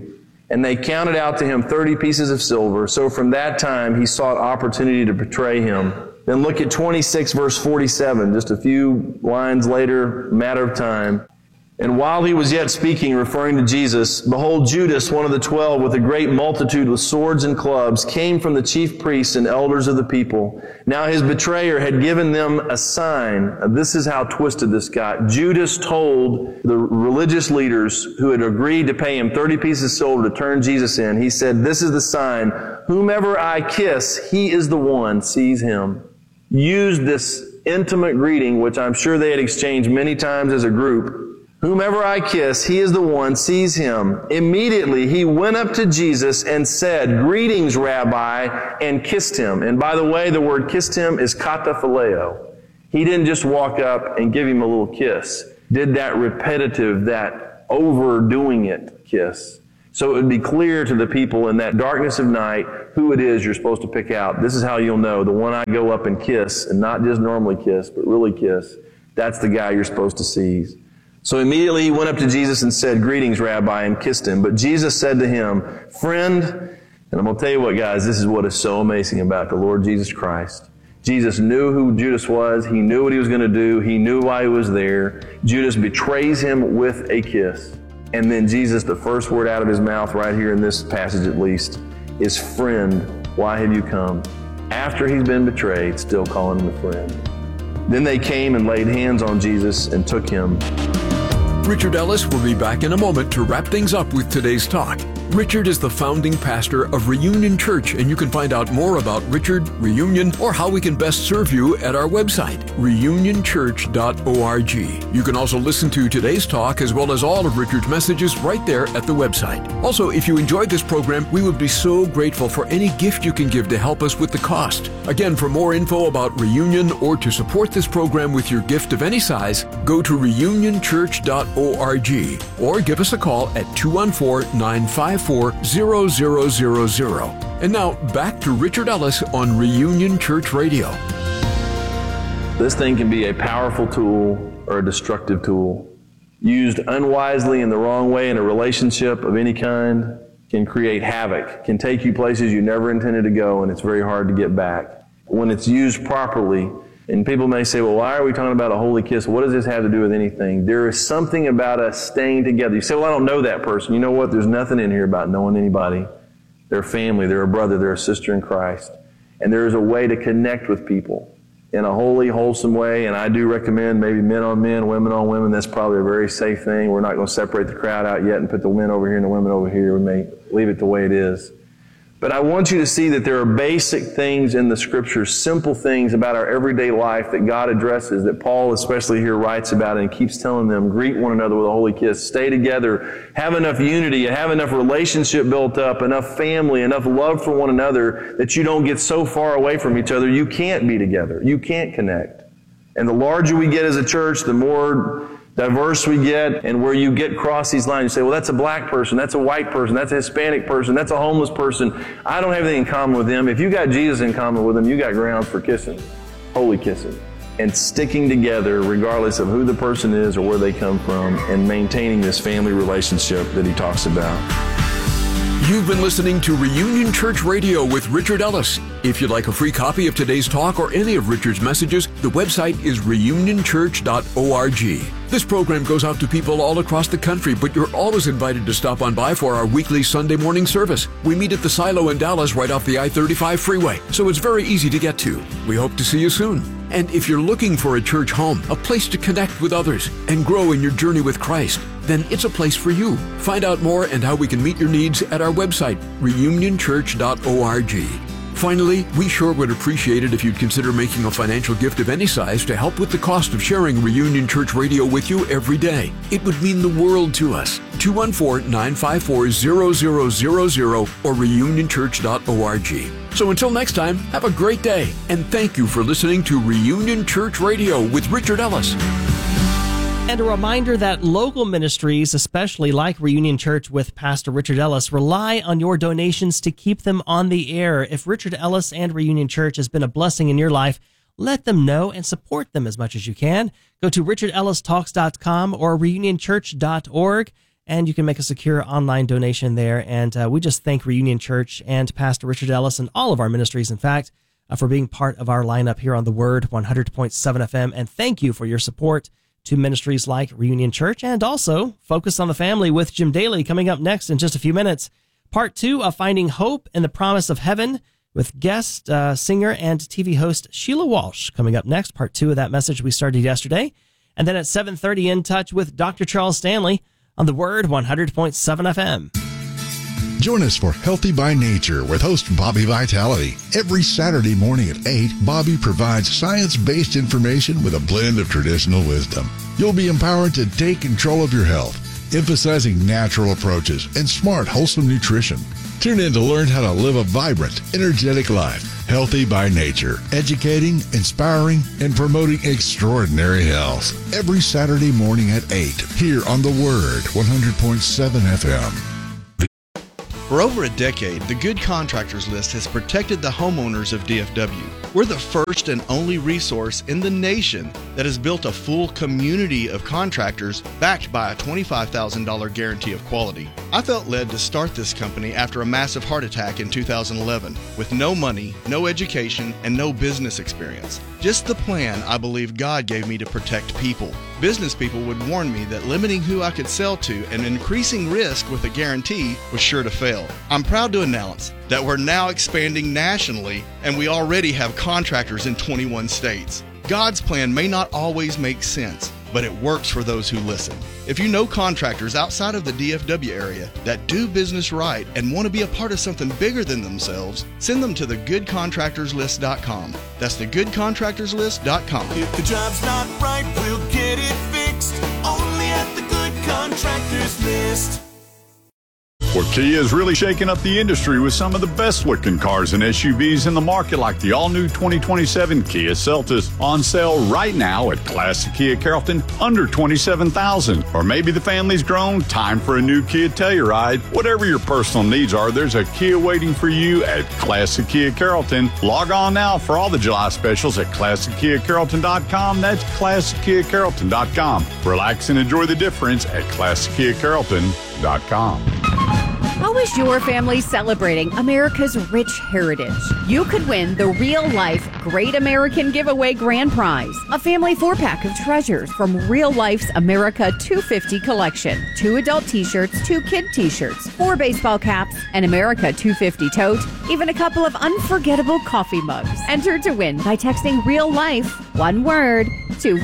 And they counted out to him 30 pieces of silver. So from that time, he sought opportunity to betray him. Then look at 26 verse 47, just a few lines later, matter of time. And while he was yet speaking, referring to Jesus, behold, Judas, one of the 12, with a great multitude with swords and clubs, came from the chief priests and elders of the people. Now his betrayer had given them a sign. This is how twisted this got. Judas told the religious leaders who had agreed to pay him 30 pieces of silver to turn Jesus in. He said, this is the sign. Whomever I kiss, he is the one, seize him. Used this intimate greeting, which I'm sure they had exchanged many times as a group. Whomever I kiss, he is the one, seize him. Immediately he went up to Jesus and said, greetings, Rabbi, and kissed him. And by the way, the word kissed him is kataphileo. He didn't just walk up and give him a little kiss. Did that repetitive, that overdoing it kiss. So it would be clear to the people in that darkness of night who it is you're supposed to pick out. This is how you'll know. The one I go up and kiss, and not just normally kiss, but really kiss, that's the guy you're supposed to seize. So immediately he went up to Jesus and said, greetings, Rabbi, and kissed him. But Jesus said to him, friend, and I'm going to tell you what, guys, this is what is so amazing about the Lord Jesus Christ. Jesus knew who Judas was. He knew what he was going to do. He knew why he was there. Judas betrays him with a kiss. And then Jesus, the first word out of his mouth right here in this passage at least, is friend, why have you come? After he's been betrayed, still calling him a friend. Then they came and laid hands on Jesus and took him. Richard Ellis will be back in a moment to wrap things up with today's talk. Richard is the founding pastor of Reunion Church, and you can find out more about Richard, Reunion, or how we can best serve you at our website, reunionchurch.org. You can also listen to today's talk as well as all of Richard's messages right there at the website. Also, if you enjoyed this program, we would be so grateful for any gift you can give to help us with the cost. Again, for more info about Reunion or to support this program with your gift of any size, go to reunionchurch.org or give us a call at 214-954-0000. And now, back to Richard Ellis on Reunion Church Radio. This thing can be a powerful tool or a destructive tool. Used unwisely in the wrong way in a relationship of any kind can create havoc, can take you places you never intended to go, and it's very hard to get back. When it's used properly, and people may say, well, why are we talking about a holy kiss? What does this have to do with anything? There is something about us staying together. You say, well, I don't know that person. You know what? There's nothing in here about knowing anybody. They're family. They're a brother. They're a sister in Christ. And there is a way to connect with people in a holy, wholesome way. And I do recommend maybe men on men, women on women. That's probably a very safe thing. We're not going to separate the crowd out yet and put the men over here and the women over here. We may leave it the way it is. But I want you to see that there are basic things in the Scriptures, simple things about our everyday life that God addresses, that Paul especially here writes about and keeps telling them, greet one another with a holy kiss, stay together, have enough unity, have enough relationship built up, enough family, enough love for one another that you don't get so far away from each other you can't be together, you can't connect. And the larger we get as a church, the more diverse we get, and where you get across these lines, you say, well, that's a black person, that's a white person, that's a Hispanic person, that's a homeless person. I don't have anything in common with them. If you got Jesus in common with them, you got grounds for kissing, holy kissing, and sticking together regardless of who the person is or where they come from, and maintaining this family relationship that he talks about. You've been listening to Reunion Church Radio with Richard Ellis. If you'd like a free copy of today's talk or any of Richard's messages, the website is reunionchurch.org. This program goes out to people all across the country, but you're always invited to stop on by for our weekly Sunday morning service. We meet at the Silo in Dallas right off the I-35 freeway, so it's very easy to get to. We hope to see you soon. And if you're looking for a church home, a place to connect with others and grow in your journey with Christ, then it's a place for you. Find out more and how we can meet your needs at our website, reunionchurch.org. Finally, we sure would appreciate it if you'd consider making a financial gift of any size to help with the cost of sharing Reunion Church Radio with you every day. It would mean the world to us. 214-954-0000 or reunionchurch.org. So until next time, have a great day, and thank you for listening to Reunion Church Radio with Richard Ellis. And a reminder that local ministries, especially like Reunion Church with Pastor Richard Ellis, rely on your donations to keep them on the air. If Richard Ellis and Reunion Church has been a blessing in your life, let them know and support them as much as you can. Go to richardellistalks.com or reunionchurch.org and you can make a secure online donation there. And we just thank Reunion Church and Pastor Richard Ellis and all of our ministries, in fact, for being part of our lineup here on The Word 100.7 FM. And thank you for your support to ministries like Reunion Church, and also Focus on the Family with Jim Daly coming up next in just a few minutes. Part 2 of Finding Hope in the Promise of Heaven with guest singer and TV host Sheila Walsh coming up next. Part 2 of that message we started yesterday. And then at 7:30, In Touch with Dr. Charles Stanley on The Word 100.7 FM. Join us for Healthy by Nature with host Bobby Vitality. Every Saturday morning at 8, Bobby provides science-based information with a blend of traditional wisdom. You'll be empowered to take control of your health, emphasizing natural approaches and smart, wholesome nutrition. Tune in to learn how to live a vibrant, energetic life. Healthy by Nature, educating, inspiring, and promoting extraordinary health. Every Saturday morning at 8, here on The Word 100.7 FM. For over a decade, the Good Contractors List has protected the homeowners of DFW. We're the first and only resource in the nation that has built a full community of contractors backed by a $25,000 guarantee of quality. I felt led to start this company after a massive heart attack in 2011 with no money, no education, and no business experience. Just the plan I believe God gave me to protect people. Business people would warn me that limiting who I could sell to and increasing risk with a guarantee was sure to fail. I'm proud to announce that we're now expanding nationally, and we already have contractors in 21 states. God's plan may not always make sense, but it works for those who listen. If you know contractors outside of the DFW area that do business right and want to be a part of something bigger than themselves, send them to thegoodcontractorslist.com. That's thegoodcontractorslist.com. If the job's not right, we'll get it fixed. Only at the Good Contractors List. Well, Kia is really shaking up the industry with some of the best-looking cars and SUVs in the market, like the all-new 2027 Kia Seltos, on sale right now at Classic Kia Carrollton, under $27,000. Or maybe the family's grown, time for a new Kia Telluride. Whatever your personal needs are, there's a Kia waiting for you at Classic Kia Carrollton. Log on now for all the July specials at ClassicKiaCarrollton.com. That's ClassicKiaCarrollton.com. Relax and enjoy the difference at ClassicKiaCarrollton.com. How is your family celebrating America's rich heritage? You could win the real-life Great American Giveaway Grand Prize, a family 4-pack of treasures from Real Life's America 250 collection. 2 adult t-shirts, 2 kid t-shirts, 4 baseball caps, an America 250 tote, even a couple of unforgettable coffee mugs. Enter to win by texting Real Life, one word, to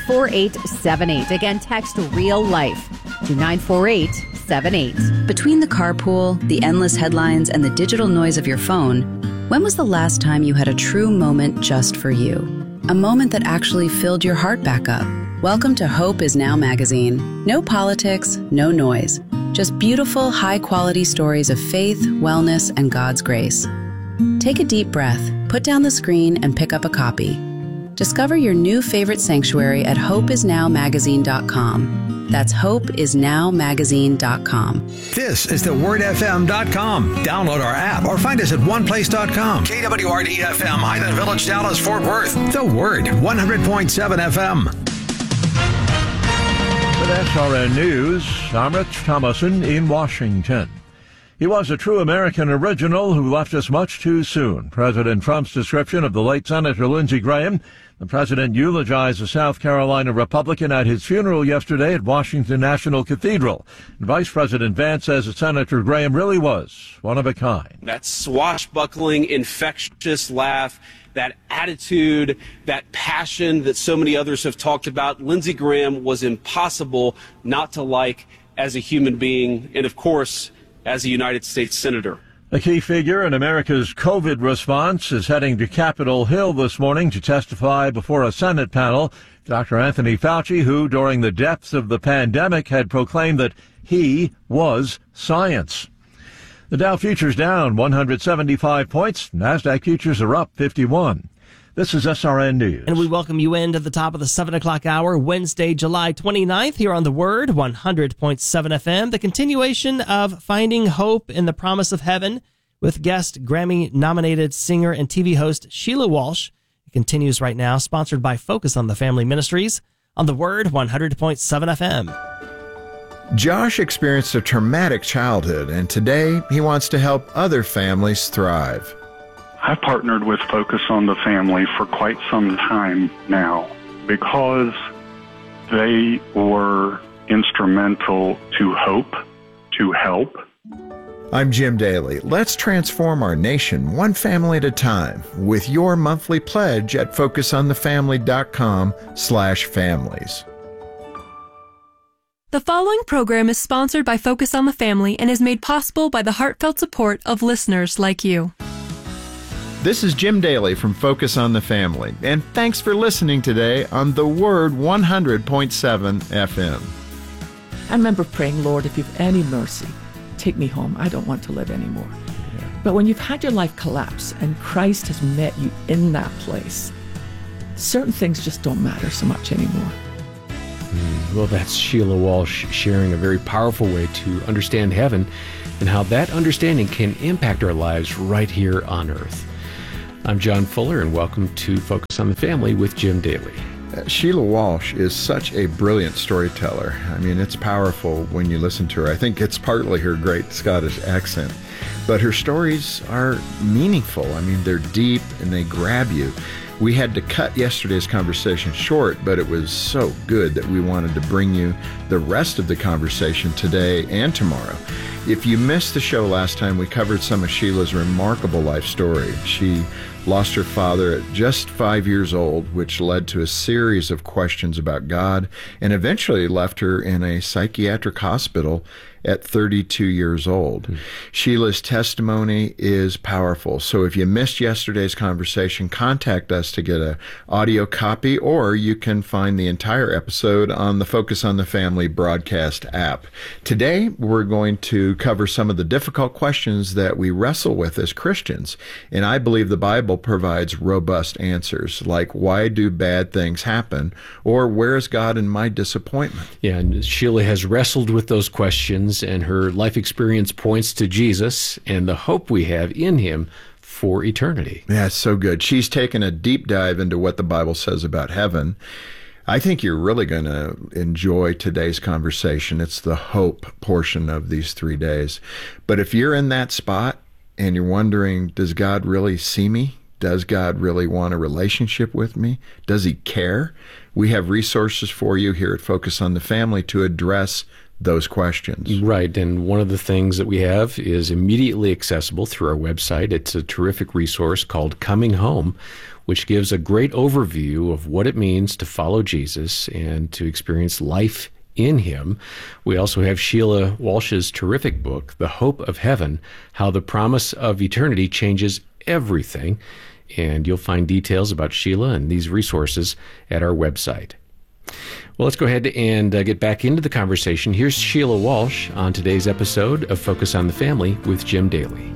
94878. Again, text Real Life to 94878. Between the carpool, the endless headlines, and the digital noise of your phone, when was the last time you had a true moment just for you? A moment that actually filled your heart back up. Welcome to Hope Is Now magazine. No politics, no noise. Just beautiful, high-quality stories of faith, wellness, and God's grace. Take a deep breath, put down the screen, and pick up a copy. Discover your new favorite sanctuary at hopeisnowmagazine.com. That's hopeisnowmagazine.com. This is thewordfm.com. Download our app or find us at oneplace.com. KWRD-FM, Highland Village, Dallas, Fort Worth. The Word, 100.7 FM. With SRN News, I'm Rich Thomason in Washington. He was a true American original who left us much too soon. President Trump's description of the late Senator Lindsey Graham. The president eulogized a South Carolina Republican at his funeral yesterday at Washington National Cathedral. And Vice President Vance says that Senator Graham really was one of a kind. That swashbuckling, infectious laugh, that attitude, that passion that so many others have talked about, Lindsey Graham was impossible not to like as a human being and, of course, as a United States Senator. A key figure in America's COVID response is heading to Capitol Hill this morning to testify before a Senate panel. Dr. Anthony Fauci, who during the depths of the pandemic had proclaimed that he was science. The Dow futures down 175 points. NASDAQ futures are up 51. This is SRN News. And we welcome you in to the top of the 7 o'clock hour, Wednesday, July 29th, here on The Word, 100.7 FM. The continuation of Finding Hope in the Promise of Heaven with guest Grammy-nominated singer and TV host Sheila Walsh. It continues right now, sponsored by Focus on the Family Ministries on The Word, 100.7 FM. Josh experienced a traumatic childhood, and today he wants to help other families thrive. I've partnered with Focus on the Family for quite some time now because they were instrumental to hope, to help. I'm Jim Daly. Let's transform our nation one family at a time with your monthly pledge at focusonthefamily.com/families. The following program is sponsored by Focus on the Family and is made possible by the heartfelt support of listeners like you. This is Jim Daly from Focus on the Family, and thanks for listening today on The Word 100.7 FM. I remember praying, Lord, if you've any mercy, take me home. I don't want to live anymore. Yeah. But when you've had your life collapse and Christ has met you in that place, certain things just don't matter so much anymore. Well, that's Sheila Walsh sharing a very powerful way to understand heaven and how that understanding can impact our lives right here on earth. I'm John Fuller, and welcome to Focus on the Family with Jim Daly. Sheila Walsh is such a brilliant storyteller. I mean, it's powerful when you listen to her. I think it's partly her great Scottish accent, but her stories are meaningful. I mean, they're deep and they grab you. We had to cut yesterday's conversation short, but it was so good that we wanted to bring you the rest of the conversation today and tomorrow. If you missed the show last time, we covered some of Sheila's remarkable life story. She lost her father at just 5 years old, which led to a series of questions about God, and eventually left her in a psychiatric hospital at 32 years old. Sheila's testimony is powerful. So if you missed yesterday's conversation, contact us to get an audio copy, or you can find the entire episode on the Focus on the Family broadcast app. Today, we're going to cover some of the difficult questions that we wrestle with as Christians. And I believe the Bible provides robust answers, like why do bad things happen? Or where is God in my disappointment? Yeah, and Sheila has wrestled with those questions, and her life experience points to Jesus and the hope we have in him for eternity. Yeah, it's so good. She's taken a deep dive into what the Bible says about heaven. I think you're really going to enjoy today's conversation. It's the hope portion of these 3 days. But if you're in that spot and you're wondering, does God really see me? Does God really want a relationship with me? Does he care? We have resources for you here at Focus on the Family to address those questions. Right, and one of the things that we have is immediately accessible through our website. It's a terrific resource called Coming Home, which gives a great overview of what it means to follow Jesus and to experience life in him. We also have Sheila Walsh's terrific book, The Hope of Heaven, How the Promise of Eternity Changes Everything. And you'll find details about Sheila and these resources at our website. Well, let's go ahead and get back into the conversation. Here's Sheila Walsh on today's episode of Focus on the Family with Jim Daly.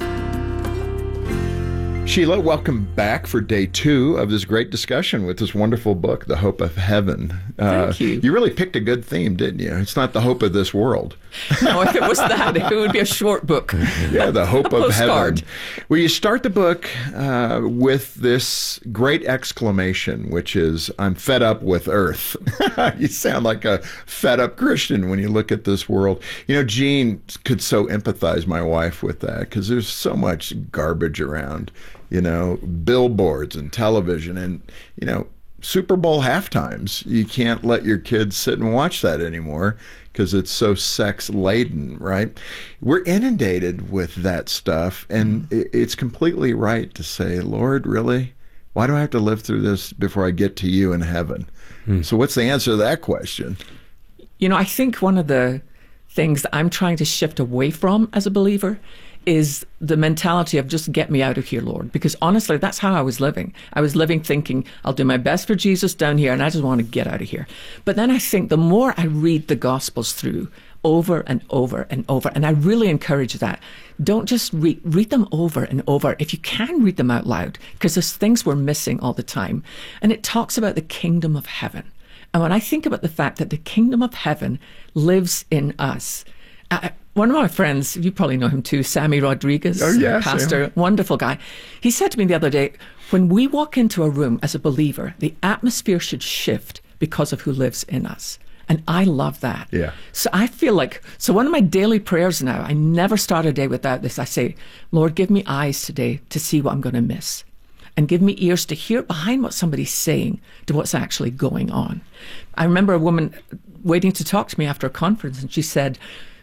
Sheila, welcome back for day 2 of this great discussion with this wonderful book, The Hope of Heaven. Thank you. You really picked a good theme, didn't you? It's not the hope of this world. No, if it was that, it would be a short book. Yeah, The Hope of Heaven. Well, you start the book with this great exclamation, which is, I'm fed up with earth. You sound like a fed up Christian when you look at this world. You know, Jean could so empathize, my wife, with that, because there's so much garbage around. You know, billboards and television and, you know, Super Bowl halftimes. You can't let your kids sit and watch that anymore because it's so sex-laden, right? We're inundated with that stuff, and it's completely right to say, Lord, really? Why do I have to live through this before I get to you in heaven? So what's the answer to that question? You know, I think one of the things that I'm trying to shift away from as a believer is the mentality of just get me out of here, Lord. Because honestly, that's how I was living. I was living thinking, I'll do my best for Jesus down here, and I just want to get out of here. But then I think the more I read the Gospels through over and over and over, and I really encourage that, don't just read them over and over. If you can, read them out loud, because there's things we're missing all the time. And it talks about the kingdom of heaven. And when I think about the fact that the kingdom of heaven lives in us, one of my friends, you probably know him too, Sammy Rodriguez, pastor, Sam. Wonderful guy. He said to me the other day, when we walk into a room as a believer, the atmosphere should shift because of who lives in us. And I love that. Yeah. So I feel like, so one of my daily prayers now, I never start a day without this. I say, Lord, give me eyes today to see what I'm going to miss. And give me ears to hear behind what somebody's saying to what's actually going on. I remember a woman waiting to talk to me after a conference, and she said,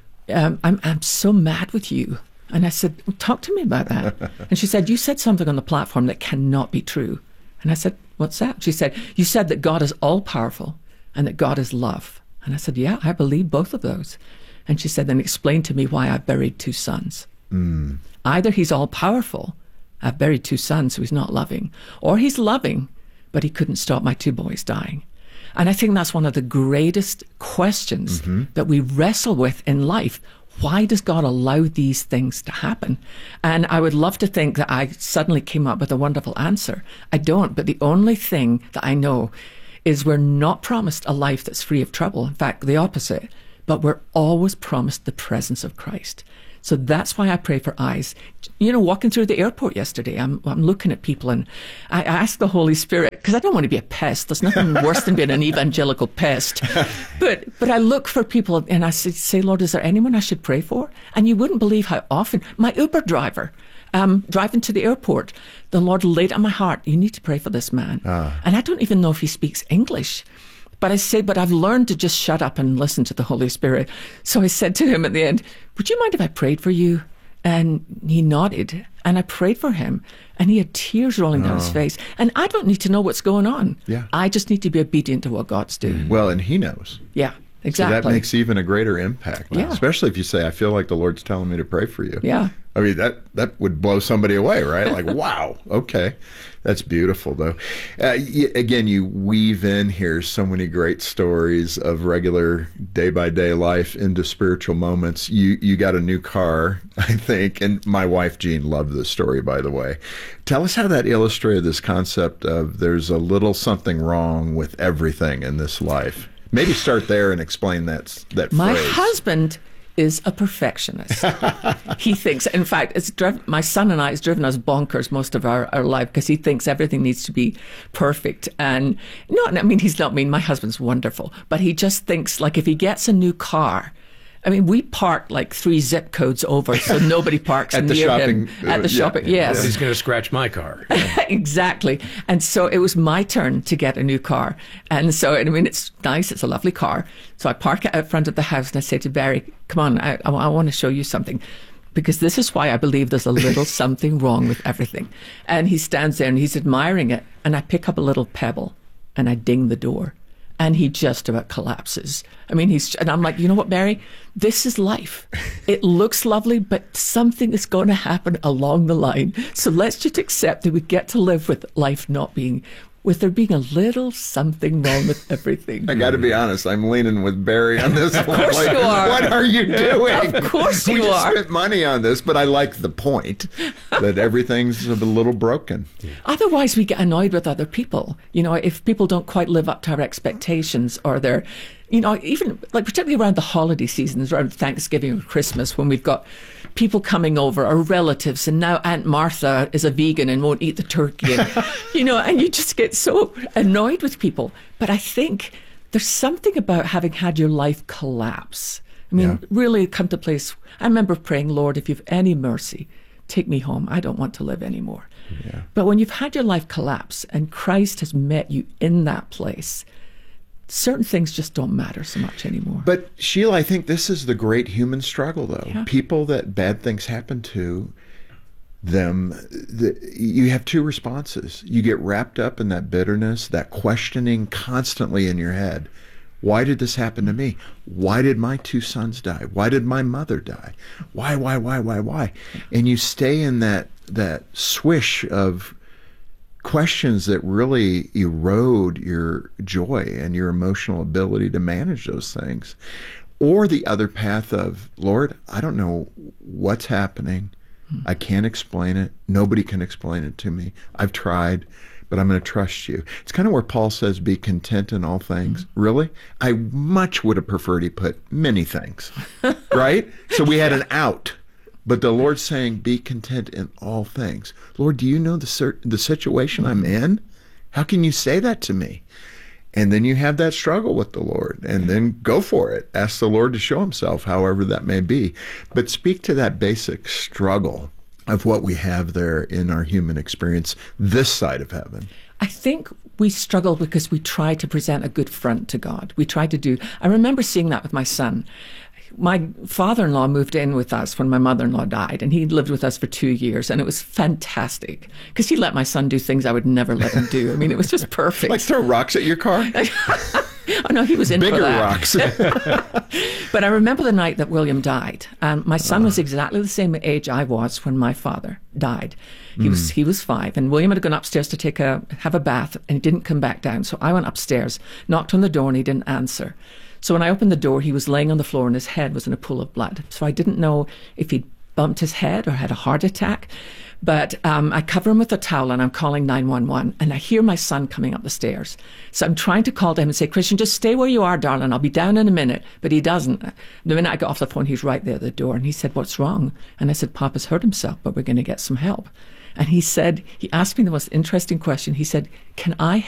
I'm so mad with you. And I said, well, talk to me about that. And she said, you said something on the platform that cannot be true. And I said, what's that? She said, you said that God is all-powerful and that God is love. And I said, yeah, I believe both of those. And she said, then explain to me why I buried 2 sons. Either he's all-powerful, I've buried 2 sons, so he's not loving, or he's loving, but he couldn't stop my 2 boys dying. And I think that's one of the greatest questions that we wrestle with in life. Why does God allow these things to happen? And I would love to think that I suddenly came up with a wonderful answer. I don't, but the only thing that I know is we're not promised a life that's free of trouble. In fact, the opposite. But we're always promised the presence of Christ. So that's why I pray for eyes. You know, walking through the airport yesterday, I'm looking at people and I ask the Holy Spirit, because I don't want to be a pest. There's nothing worse than being an evangelical pest. But I look for people and I say, Lord, is there anyone I should pray for? And you wouldn't believe how often my Uber driver, driving to the airport, the Lord laid on my heart, you need to pray for this man. And I don't even know if he speaks English. But I said, but I've learned to just shut up and listen to the Holy Spirit. So I said to him at the end, would you mind if I prayed for you? And he nodded. And I prayed for him. And he had tears rolling down his face. And I don't need to know what's going on. Yeah. I just need to be obedient to what God's doing. Well, and he knows. Yeah, exactly. So that makes even a greater impact. Yeah. Especially if you say, I feel like the Lord's telling me to pray for you. Yeah. I mean, that would blow somebody away, right? Like, wow, okay. That's beautiful, though. Again, you weave in here so many great stories of regular day-by-day life into spiritual moments. You got a new car, I think, and my wife, Jean, loved this story, by the way. Tell us how that illustrated this concept of there's a little something wrong with everything in this life. Maybe start there and explain that My phrase. husband is a perfectionist. He thinks, in fact, my son and I, it's driven us bonkers most of our life because he thinks everything needs to be perfect. And he's not mean. My husband's wonderful, but he just thinks like if he gets a new car, I mean, we park like 3 zip codes over, so nobody parks at the near shopping, him. At the shopping, yes. He's going to scratch my car. Exactly. And so it was my turn to get a new car. And so, I mean, it's nice. It's a lovely car. So I park it out front of the house and I say to Barry, come on, I want to show you something. Because this is why I believe there's a little something wrong with everything. And he stands there and he's admiring it. And I pick up a little pebble and I ding the door. And he just about collapses. I mean, and I'm like, you know what, Barry? This is life. It looks lovely, but something is going to happen along the line. So let's just accept that we get to live with life not being, with there being a little something wrong with everything. I got to be honest, I'm leaning with Barry on this one. Of course you are. What are you doing? Of course you we just are. spent money on this, but I like the point that everything's a little broken. Otherwise, we get annoyed with other people. You know, if people don't quite live up to our expectations or they're, you know, even like particularly around the holiday seasons, around Thanksgiving or Christmas, when we've got people coming over or relatives, and now Aunt Martha is a vegan and won't eat the turkey, and, you know, and you just get so annoyed with people. But I think there's something about having had your life collapse. I mean, really come to a place. I remember praying, Lord, if you've any mercy, take me home. I don't want to live anymore. Yeah. But when you've had your life collapse and Christ has met you in that place, certain things just don't matter so much anymore. But Sheila, I think this is the great human struggle, though. Yeah. People that bad things happen to them, you have 2 responses. You get wrapped up in that bitterness, that questioning constantly in your head. Why did this happen to me? Why did my 2 sons die? Why did my mother die? Why? And you stay in that swish of questions that really erode your joy and your emotional ability to manage those things. Or the other path of, Lord, I don't know what's happening. I can't explain it. Nobody can explain it to me. I've tried, but I'm going to trust you. It's kind of where Paul says, be content in all things. Really? I much would have preferred he put many things, right? So we had an out. But the Lord's saying, be content in all things. Lord, do you know the situation I'm in? How can you say that to me? And then you have that struggle with the Lord, and then go for it. Ask the Lord to show himself, however that may be. But speak to that basic struggle of what we have there in our human experience this side of heaven. I think we struggle because we try to present a good front to God. We try to do, I remember seeing that with my son. My father-in-law moved in with us when my mother-in-law died, and he lived with us for 2 years, and it was fantastic because he let my son do things I would never let him do. I mean, it was just perfect. Like throw rocks at your car? Oh, no, he was in bigger for that. rocks. But I remember the night that William died, and my son was exactly the same age I was when my father died. He was 5, and William had gone upstairs to have a bath, and he didn't come back down. So I went upstairs, knocked on the door, and he didn't answer. So when I opened the door, he was laying on the floor, and his head was in a pool of blood. So I didn't know if he'd bumped his head or had a heart attack. But I cover him with a towel, and I'm calling 911, and I hear my son coming up the stairs. So I'm trying to call to him and say, Christian, just stay where you are, darling. I'll be down in a minute. But he doesn't. The minute I got off the phone, he's right there at the door. And he said, what's wrong? And I said, Papa's hurt himself, but we're going to get some help. And he asked me the most interesting question. He said, can I